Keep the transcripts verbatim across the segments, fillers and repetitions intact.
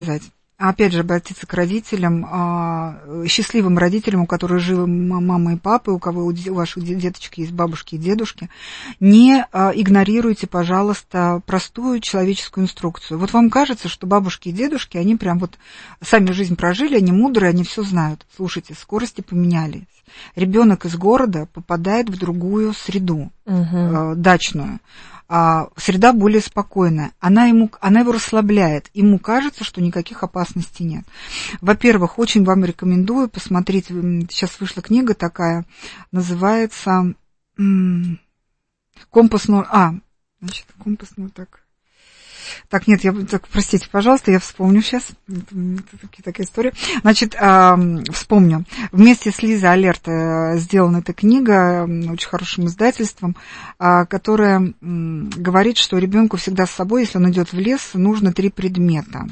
Опять же, обратиться к родителям, счастливым родителям, у которых живы мама и папа, у кого у ваших деточек есть бабушки и дедушки. Не игнорируйте, пожалуйста, простую человеческую инструкцию. Вот вам кажется, что бабушки и дедушки, они прям вот сами жизнь прожили, они мудрые, они все знают. Слушайте, скорости поменялись. Ребенок из города попадает в другую среду, угу. дачную. Среда более спокойная, она, ему, она его расслабляет, ему кажется, что никаких опасностей нет. Во-первых, очень вам рекомендую посмотреть, сейчас вышла книга такая, называется «Компас ноль». А, значит, «Компас ноль», так. Так, нет, я, так, простите, пожалуйста, я вспомню сейчас. Такая, такая история. Значит, э, вспомню. Вместе с Лизой Алерт э, сделана эта книга очень хорошим издательством, э, которая э, говорит, что ребенку всегда с собой, если он идет в лес, нужно три предмета.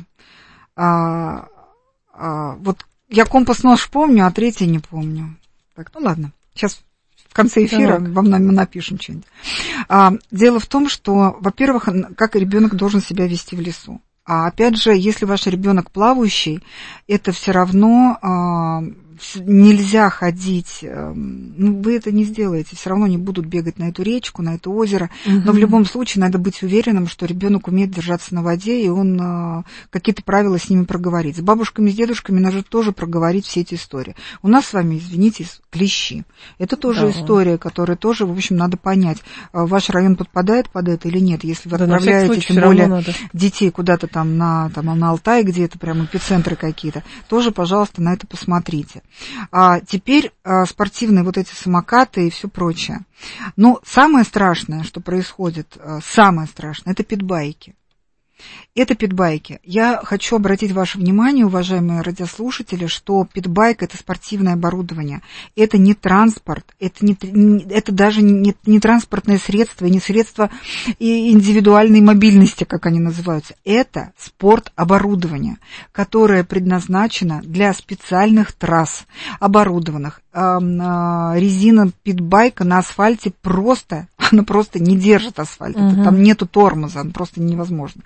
Э, э, вот я компас-нож помню, а третий не помню. Так, ну ладно, сейчас... В конце эфира так. Вам напишем что-нибудь. А, дело в том, что, во-первых, как ребенок должен себя вести в лесу. А опять же, если ваш ребенок плавающий, это все равно а, нельзя ходить, ну, вы это не сделаете, все равно не будут бегать на эту речку, на это озеро, угу. Но в любом случае надо быть уверенным, что ребенок умеет держаться на воде, и он а, какие-то правила с ними проговорит. С бабушками, с дедушками надо тоже проговорить все эти истории. У нас с вами, извините, клещи. Это тоже да. история, которую тоже, в общем, надо понять, ваш район подпадает под это или нет. Если вы да, отправляете, тем более, детей куда-то там на, там на Алтай, где это прям эпицентры какие-то, тоже, пожалуйста, на это посмотрите. А теперь а, спортивные вот эти самокаты и все прочее. Но самое страшное, что происходит, а, самое страшное, это питбайки. Это питбайки. Я хочу обратить ваше внимание, уважаемые радиослушатели, что питбайк – это спортивное оборудование. Это не транспорт, это, не, это даже не, не транспортное средство, не средство индивидуальной мобильности, как они называются. Это спортоборудование, которое предназначено для специальных трасс, оборудованных. Резина питбайка на асфальте просто, она просто не держит асфальт. Uh-huh. Там нету тормоза, просто невозможно.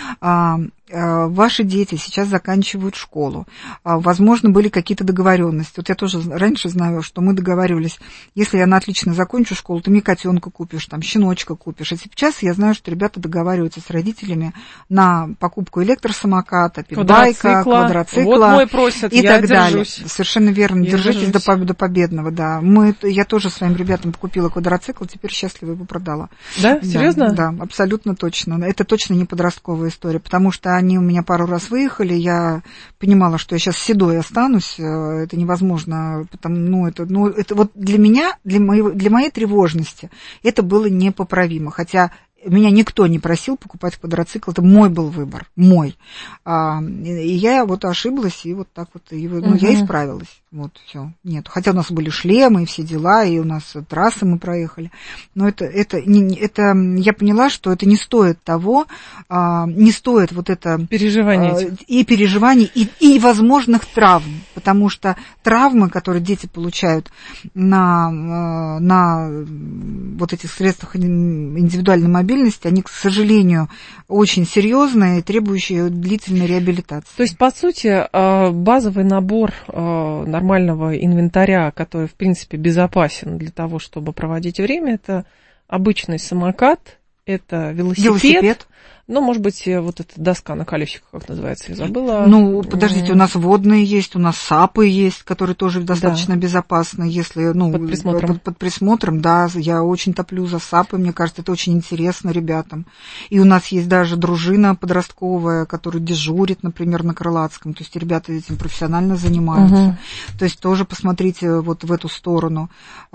Ваши дети сейчас заканчивают школу. Возможно, были какие-то договоренности. Вот я тоже раньше знаю, что мы договаривались, если я на отлично закончу школу, ты мне котенка купишь, там, щеночка купишь. А сейчас я знаю, что ребята договариваются с родителями на покупку электросамоката, питбайка, квадроцикла, вот мой просят, и я так держусь. далее. Совершенно верно. Я Держитесь держусь. до, до победного, да. Мы, я тоже своим ребятам купила квадроцикл, теперь счастливо его продала. Да? Серьезно? Да, да, абсолютно точно. Это точно не подростковая история, потому что они у меня пару раз выехали, я понимала, что я сейчас седой останусь, это невозможно, потому, ну, это, ну, это вот для меня, для моей, для моей тревожности это было непоправимо, хотя меня никто не просил покупать квадроцикл, это мой был выбор, мой. А, и я вот ошиблась, и вот так вот, и, ну, uh-huh. я исправилась. Вот, все, нет. Хотя у нас были шлемы и все дела, и у нас трассы мы проехали. Но это, это, не, это я поняла, что это не стоит того, а, не стоит вот это... Переживаний. А, и переживаний, и, и возможных травм. Потому что травмы, которые дети получают на, на вот этих средствах индивидуальной мобильности, они, к сожалению, очень серьезные и требующие длительной реабилитации. То есть, по сути, базовый набор нормального инвентаря, который, в принципе, безопасен для того, чтобы проводить время, это обычный самокат, это велосипед, велосипед. Ну, может быть, вот эта доска на колесиках, как называется, я забыла. Ну, подождите, у нас водные есть, у нас сапы есть, которые тоже достаточно да. безопасны, если, ну, под присмотром. Под, под присмотром, да, я очень топлю за сапы, мне кажется, это очень интересно ребятам. И у нас есть даже дружина подростковая, которая дежурит, например, на Крылатском, то есть ребята этим профессионально занимаются. Угу. То есть тоже посмотрите вот в эту сторону.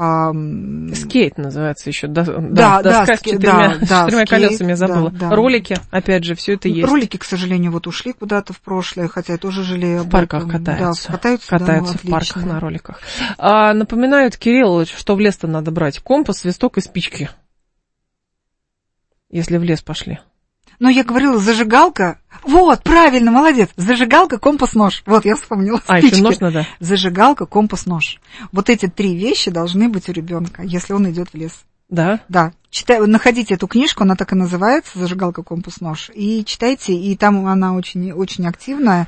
Скейт называется еще, да, да, доска да, с четырьмя, да, с четырьмя колесами, я забыла. Да, да. Ролики. Опять же, все это есть. Ролики, к сожалению, вот ушли куда-то в прошлое, хотя я тоже жалею об этом. В парках катаются. Да, катаются, катаются да, в парках на роликах. А, напоминают, Кирилл, что в лес-то надо брать компас, свисток и спички. Если в лес пошли. Ну, я говорила, зажигалка. Вот, правильно, молодец. Зажигалка, компас, нож. Вот, я вспомнила. Спички. А, еще нож надо? Зажигалка, компас, нож. Вот эти три вещи должны быть у ребенка, если он идет в лес. Да? Да. Читай, находите эту книжку, она так и называется, «Зажигалка, компас, нож», и читайте, и там она очень, очень активная,